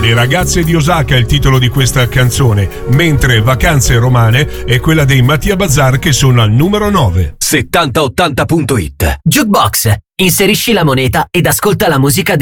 Le ragazze di Osaka è il titolo di questa canzone, mentre Vacanze romane è quella dei Mattia Bazar che sono al numero 9. 7080.it. Jukebox. Inserisci la moneta ed ascolta la musica